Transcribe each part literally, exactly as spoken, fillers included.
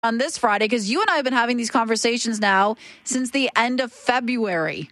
on this Friday, because you and I have been having these conversations now since the end of February.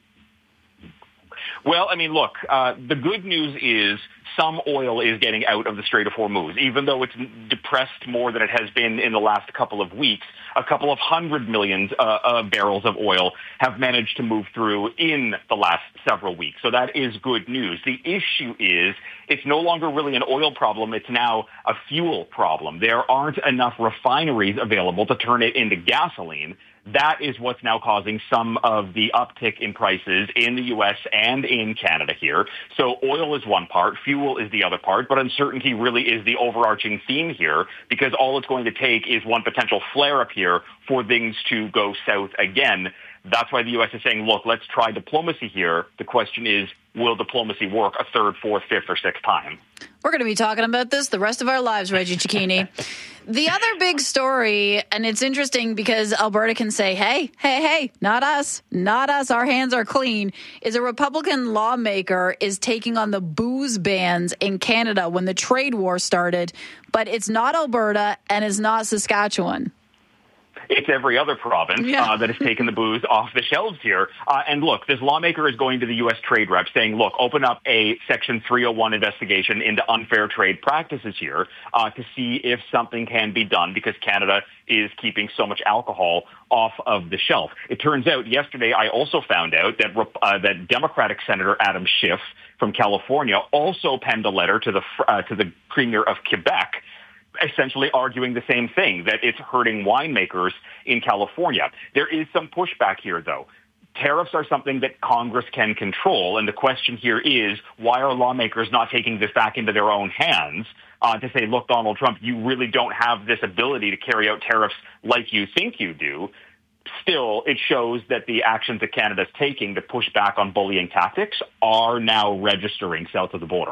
Well, I mean, look, uh, the good news is some oil is getting out of the Strait of Hormuz, even though it's depressed more than it has been in the last couple of weeks. A couple of hundred million uh, uh, barrels of oil have managed to move through in the last several weeks. So that is good news. The issue is it's no longer really an oil problem. It's now a fuel problem. There aren't enough refineries available to turn it into gasoline. That is what's now causing some of the uptick in prices in the U S and in Canada here. So oil is one part, fuel is the other part, but uncertainty really is the overarching theme here, because all it's going to take is one potential flare-up here for things to go south again. That's why the U S is saying, look, let's try diplomacy here. The question is, will diplomacy work a third, fourth, fifth, or sixth time? We're going to be talking about this the rest of our lives, Reggie Cecchini. The other big story, and it's interesting because Alberta can say, hey, hey, hey, not us, not us, our hands are clean, is a Republican lawmaker is taking on the booze bans in Canada when the trade war started, but it's not Alberta and it's not Saskatchewan. It's every other province yeah. uh, that has taken the booze off the shelves here. Uh, and look, this lawmaker is going to the U S trade rep saying, look, open up a Section three oh one investigation into unfair trade practices here uh, to see if something can be done, because Canada is keeping so much alcohol off of the shelf. It turns out yesterday I also found out that uh, that Democratic Senator Adam Schiff from California also penned a letter to the uh, to the Premier of Quebec, essentially arguing the same thing, that it's hurting winemakers in California. There is some pushback here, though. Tariffs are something that Congress can control, and the question here is, why are lawmakers not taking this back into their own hands uh, to say, look, Donald Trump, you really don't have this ability to carry out tariffs like you think you do? Still, it shows that the actions that Canada's taking to push back on bullying tactics are now registering south of the border.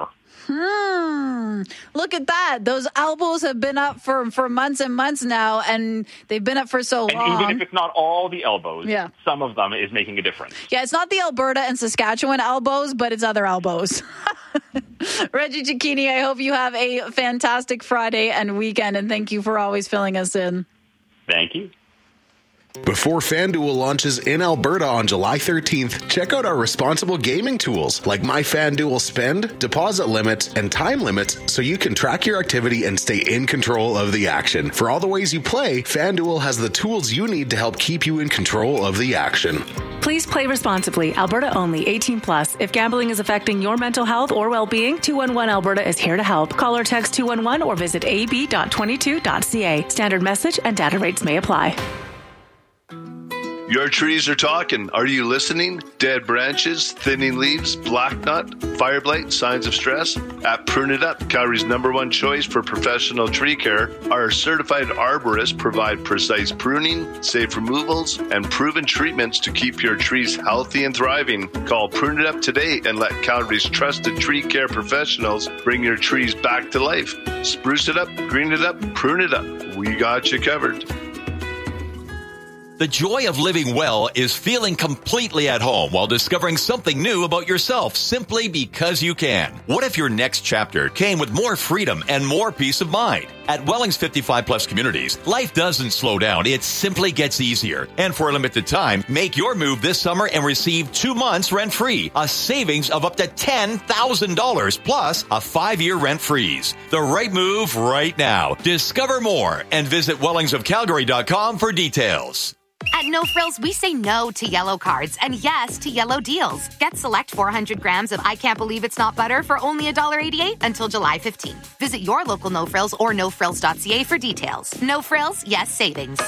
Hmm. Look at that. Those elbows have been up for, for months and months now, and they've been up for so long. And even if it's not all the elbows, yeah. some of them is making a difference. Yeah, it's not the Alberta and Saskatchewan elbows, but it's other elbows. Reggie Cecchini, I hope you have a fantastic Friday and weekend, and thank you for always filling us in. Thank you. Before FanDuel launches in Alberta on July thirteenth, check out our responsible gaming tools like My FanDuel Spend, deposit limits, and time limits so you can track your activity and stay in control of the action. For all the ways you play, FanDuel has the tools you need to help keep you in control of the action. Please play responsibly. Alberta only. eighteen plus. If gambling is affecting your mental health or well-being, two one one Alberta is here to help. Call or text two one one or visit a b dot twenty-two dot c a. Standard message and data rates may apply. Your trees are talking. Are you listening? Dead branches, thinning leaves, black nut, fire blight, signs of stress? At Prune It Up, Calgary's number one choice for professional tree care, our certified arborists provide precise pruning, safe removals, and proven treatments to keep your trees healthy and thriving. Call Prune It Up today and let Calgary's trusted tree care professionals bring your trees back to life. Spruce it up, green it up, prune it up. We got you covered. The joy of living well is feeling completely at home while discovering something new about yourself simply because you can. What if your next chapter came with more freedom and more peace of mind? At Welling's fifty-five plus communities, life doesn't slow down. It simply gets easier. And for a limited time, make your move this summer and receive two months rent-free, a savings of up to ten thousand dollars plus a five-year rent freeze. The right move right now. Discover more and visit wellings of calgary dot com for details. At No Frills, we say no to yellow cards and yes to yellow deals. Get select four hundred grams of I Can't Believe It's Not Butter for only one dollar eighty-eight until July fifteenth. Visit your local No Frills or no frills dot c a for details. No Frills, yes savings.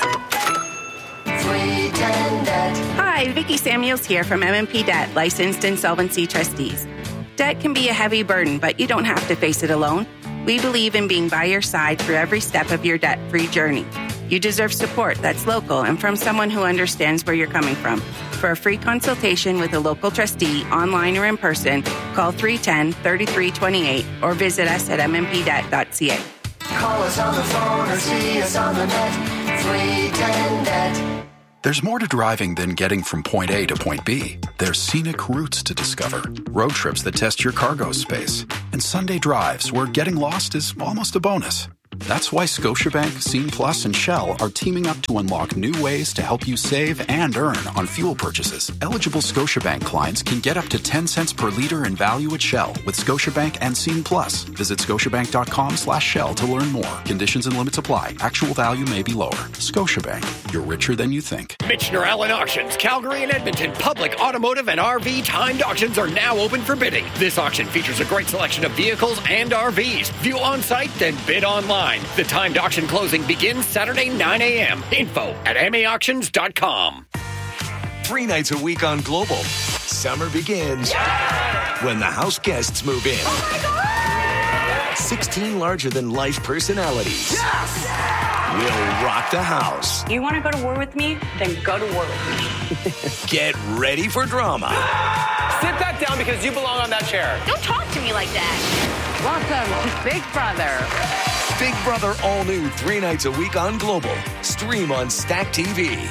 Hi, Vicki Samuels here from M and P Debt, licensed insolvency trustees. Debt can be a heavy burden, but you don't have to face it alone. We believe in being by your side through every step of your debt-free journey. You deserve support that's local and from someone who understands where you're coming from. For a free consultation with a local trustee, online or in person, call three one zero, three three two eight or visit us at m m p debt dot c a. Call us on the phone or see us on the net. three ten debt. There's more to driving than getting from point A to point B. There's scenic routes to discover, road trips that test your cargo space, and Sunday drives where getting lost is almost a bonus. That's why Scotiabank, Scene Plus, and Shell are teaming up to unlock new ways to help you save and earn on fuel purchases. Eligible Scotiabank clients can get up to ten cents per litre in value at Shell with Scotiabank and Scene Plus. Visit scotiabank.com slash Shell to learn more. Conditions and limits apply. Actual value may be lower. Scotiabank. You're richer than you think. Michener Allen Auctions, Calgary and Edmonton, public, automotive, and R V timed auctions are now open for bidding. This auction features a great selection of vehicles and R Vs. View on-site, then bid online. The timed auction closing begins Saturday, nine a.m. Info at m a auctions dot com. Three nights a week on Global. Summer begins yeah! when the house guests move in. Oh my God! sixteen larger-than-life personalities yes! will rock the house. You want to go to war with me? Then go to war with me. Get ready for drama. Sit back down because you belong on that chair. Don't talk to me like that. Welcome to Big Brother. Big Brother all new three nights a week on Global. Stream on Stack T V.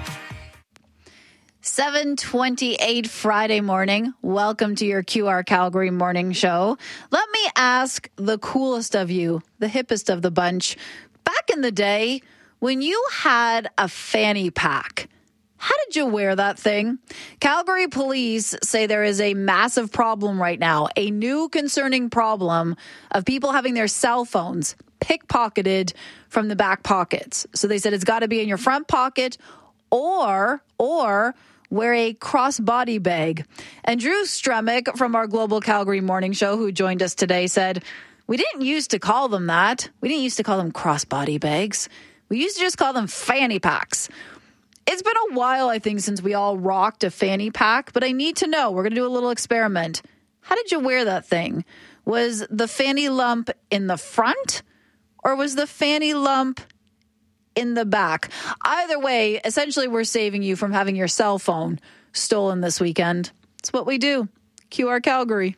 seven twenty-eight Friday morning. Welcome to your Q R Calgary morning show. Let me ask the coolest of you, the hippest of the bunch. Back in the day, when you had a fanny pack, how did you wear that thing? Calgary police say there is a massive problem right now, a new concerning problem of people having their cell phones pickpocketed from the back pockets. So they said it's got to be in your front pocket or, or wear a crossbody bag. And Drew Stremick from our Global Calgary Morning Show, who joined us today, said, we didn't used to call them that. We didn't used to call them crossbody bags. We used to just call them fanny packs. It's been a while, I think, since we all rocked a fanny pack, but I need to know. We're going to do a little experiment. How did you wear that thing? Was the fanny lump in the front or was the fanny lump in the back? Either way, essentially, we're saving you from having your cell phone stolen this weekend. It's what we do. Q R Calgary.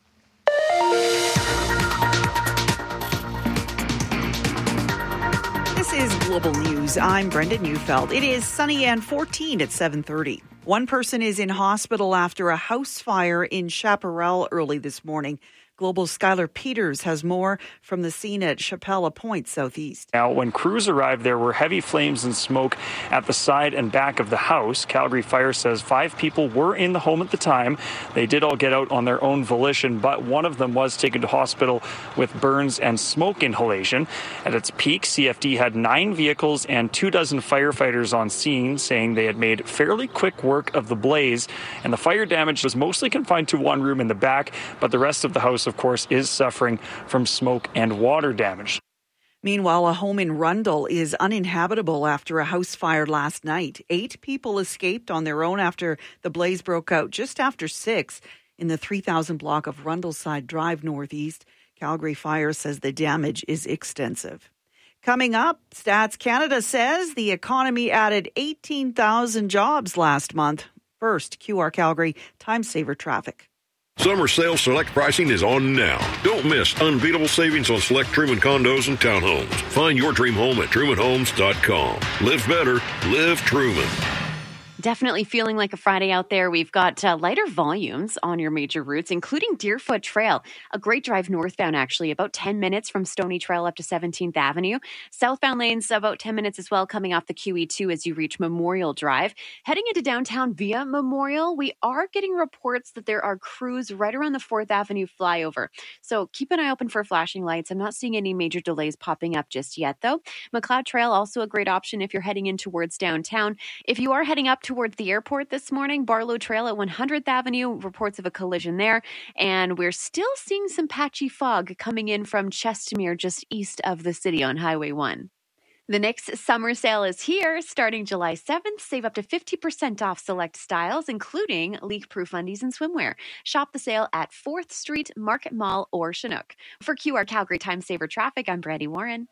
This is Global News. I'm Brenda Neufeld. It is sunny and fourteen at seven thirty. One person is in hospital after a house fire in Chaparral early this morning. Global's Skylar Peters has more from the scene at Chapella Point, southeast. Now, when crews arrived, there were heavy flames and smoke at the side and back of the house. Calgary Fire says five people were in the home at the time. They did all get out on their own volition, but one of them was taken to hospital with burns and smoke inhalation. At its peak, C F D had nine vehicles and two dozen firefighters on scene, saying they had made fairly quick work of the blaze. And the fire damage was mostly confined to one room in the back, but the rest of the house, of course, is suffering from smoke and water damage. Meanwhile, a home in Rundle is uninhabitable after a house fire last night. Eight people escaped on their own after the blaze broke out just after six in the three thousand block of Rundleside Drive Northeast. Calgary Fire says the damage is extensive. Coming up, Stats Canada says the economy added eighteen thousand jobs last month. First, Q R Calgary Time Saver Traffic. Summer sale select pricing is on now. Don't miss unbeatable savings on select Truman condos and townhomes. Find your dream home at truman homes dot com. Live better. Live Truman. Definitely feeling like a Friday out there. We've got uh, lighter volumes on your major routes, including Deerfoot Trail. A great drive northbound, actually, about ten minutes from Stony Trail up to seventeenth Avenue. Southbound lanes, about ten minutes as well, coming off the Q E two as you reach Memorial Drive. Heading into downtown via Memorial, we are getting reports that there are crews right around the fourth Avenue flyover. So keep an eye open for flashing lights. I'm not seeing any major delays popping up just yet, though. McLeod Trail, also a great option if you're heading in towards downtown. If you are heading up to towards the airport this morning, Barlow Trail at one hundredth Avenue, reports of a collision there. And we're still seeing some patchy fog coming in from Chestermere, just east of the city on Highway one. The next summer sale is here, starting July seventh. Save up to fifty percent off select styles, including leak-proof undies and swimwear. Shop the sale at fourth Street, Market Mall, or Chinook. For Q R Calgary Time Saver Traffic, I'm Brady Warren.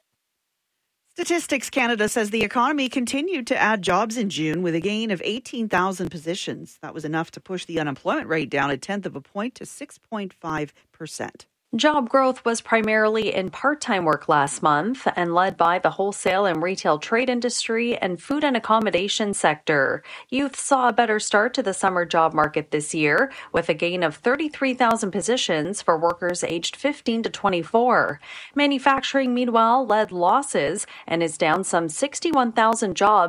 Statistics Canada says the economy continued to add jobs in June with a gain of eighteen thousand positions. That was enough to push the unemployment rate down a tenth of a point to six point five percent. Job growth was primarily in part-time work last month and led by the wholesale and retail trade industry and food and accommodation sector. Youth saw a better start to the summer job market this year with a gain of thirty-three thousand positions for workers aged fifteen to twenty-four. Manufacturing, meanwhile, led losses and is down some sixty-one thousand jobs